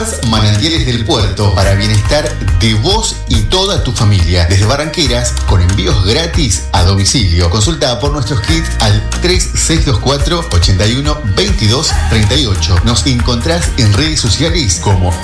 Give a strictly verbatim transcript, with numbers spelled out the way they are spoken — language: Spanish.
Manantiales del Puerto, para bienestar de vos y toda tu familia. Desde Barranqueras, con envíos gratis a domicilio. Consulta por nuestros kits al tres seis dos cuatro, ocho uno, dos dos tres ocho. Nos encontrás en redes sociales como